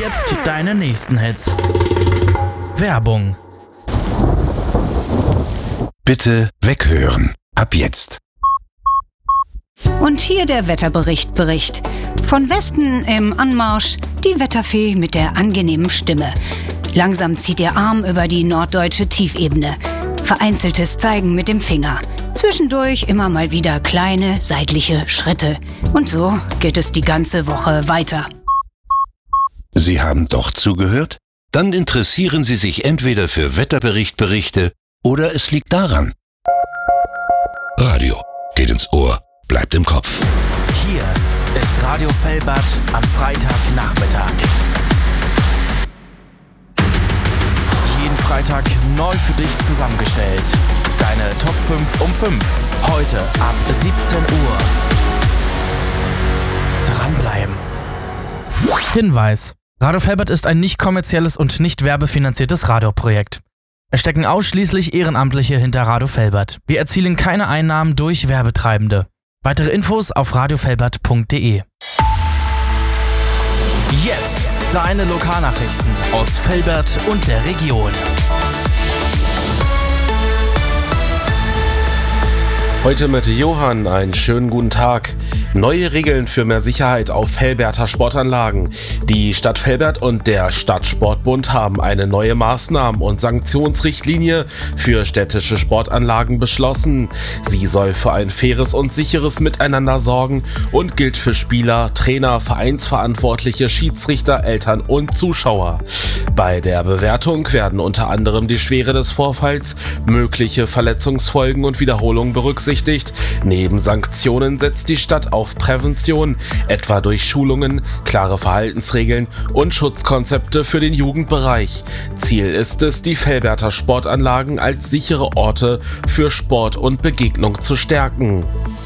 jetzt deine nächsten Hits. Werbung. Bitte weghören. Ab jetzt. Und hier der Wetterbericht. Von Westen im Anmarsch die Wetterfee mit der angenehmen Stimme. Langsam zieht ihr Arm über die norddeutsche Tiefebene. Vereinzeltes Zeigen mit dem Finger. Zwischendurch immer mal wieder kleine seitliche Schritte. Und so geht es die ganze Woche weiter. Sie haben doch zugehört? Dann interessieren Sie sich entweder für Wetterberichte oder es liegt daran. Radio geht ins Ohr, bleibt im Kopf. Hier ist Radio Velbert am Freitagnachmittag. Jeden Freitag neu für dich zusammengestellt. Deine Top 5 um 5. Heute ab 17 Uhr. Dranbleiben. Hinweis. Radio Velbert ist ein nicht kommerzielles und nicht werbefinanziertes Radioprojekt. Es stecken ausschließlich Ehrenamtliche hinter Radio Velbert. Wir erzielen keine Einnahmen durch Werbetreibende. Weitere Infos auf radiovelbert.de. Jetzt deine Lokalnachrichten aus Velbert und der Region. Heute mit Johann, einen schönen guten Tag. Neue Regeln für mehr Sicherheit auf Velberter Sportanlagen. Die Stadt Velbert und der Stadtsportbund haben eine neue Maßnahmen- und Sanktionsrichtlinie für städtische Sportanlagen beschlossen. Sie soll für ein faires und sicheres Miteinander sorgen und gilt für Spieler, Trainer, Vereinsverantwortliche, Schiedsrichter, Eltern und Zuschauer. Bei der Bewertung werden unter anderem die Schwere des Vorfalls, mögliche Verletzungsfolgen und Wiederholungen berücksichtigt. Neben Sanktionen setzt die Stadt auf Prävention, etwa durch Schulungen, klare Verhaltensregeln und Schutzkonzepte für den Jugendbereich. Ziel ist es, die Velberter Sportanlagen als sichere Orte für Sport und Begegnung zu stärken.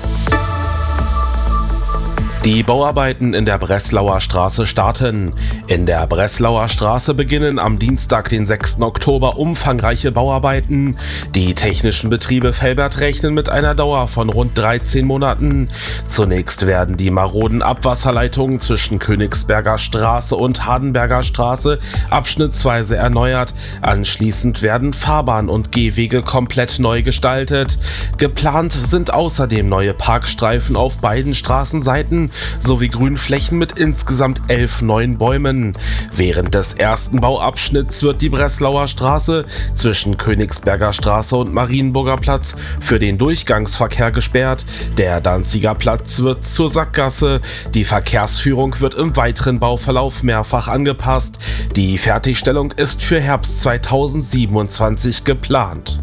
Die Bauarbeiten in der Breslauer Straße starten. In der Breslauer Straße beginnen am Dienstag, den 6. Oktober, umfangreiche Bauarbeiten. Die technischen Betriebe Velbert rechnen mit einer Dauer von rund 13 Monaten. Zunächst werden die maroden Abwasserleitungen zwischen Königsberger Straße und Hardenberger Straße abschnittsweise erneuert. Anschließend werden Fahrbahn und Gehwege komplett neu gestaltet. Geplant sind außerdem neue Parkstreifen auf beiden Straßenseiten sowie Grünflächen mit insgesamt 11 neuen Bäumen. Während des ersten Bauabschnitts wird die Breslauer Straße zwischen Königsberger Straße und Marienburger Platz für den Durchgangsverkehr gesperrt. Der Danziger Platz wird zur Sackgasse. Die Verkehrsführung wird im weiteren Bauverlauf mehrfach angepasst. Die Fertigstellung ist für Herbst 2027 geplant.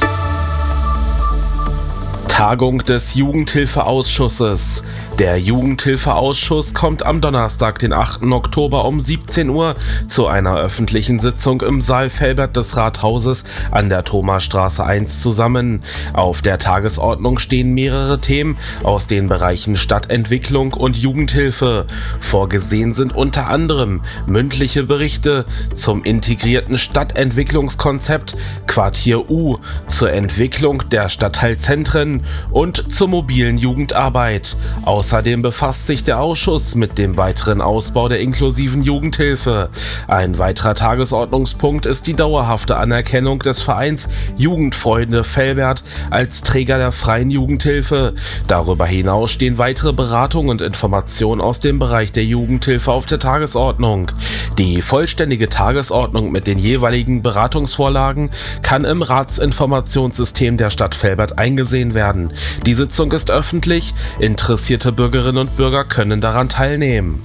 Tagung des Jugendhilfeausschusses. Der Jugendhilfeausschuss kommt am Donnerstag, den 8. Oktober um 17 Uhr zu einer öffentlichen Sitzung im Saal Velbert des Rathauses an der Thomasstraße 1 zusammen. Auf der Tagesordnung stehen mehrere Themen aus den Bereichen Stadtentwicklung und Jugendhilfe. Vorgesehen sind unter anderem mündliche Berichte zum integrierten Stadtentwicklungskonzept Quartier U, zur Entwicklung der Stadtteilzentren und zur mobilen Jugendarbeit. Außerdem befasst sich der Ausschuss mit dem weiteren Ausbau der inklusiven Jugendhilfe. Ein weiterer Tagesordnungspunkt ist die dauerhafte Anerkennung des Vereins Jugendfreunde Velbert als Träger der freien Jugendhilfe. Darüber hinaus stehen weitere Beratungen und Informationen aus dem Bereich der Jugendhilfe auf der Tagesordnung. Die vollständige Tagesordnung mit den jeweiligen Beratungsvorlagen kann im Ratsinformationssystem der Stadt Velbert eingesehen werden. Die Sitzung ist öffentlich, interessierte Bürgerinnen und Bürger können daran teilnehmen.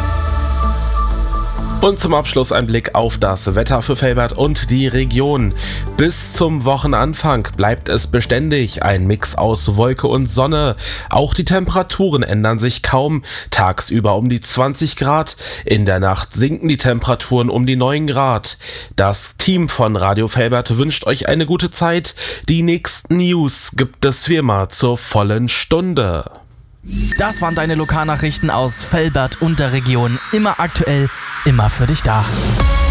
Und zum Abschluss ein Blick auf das Wetter für Velbert und die Region. Bis zum Wochenanfang bleibt es beständig, ein Mix aus Wolke und Sonne. Auch die Temperaturen ändern sich kaum, tagsüber um die 20 Grad, in der Nacht sinken die Temperaturen um die 9 Grad. Das Team von Radio Velbert wünscht euch eine gute Zeit. Die nächsten News gibt es wie immer zur vollen Stunde. Das waren deine Lokalnachrichten aus Velbert und der Region. Immer aktuell, immer für dich da.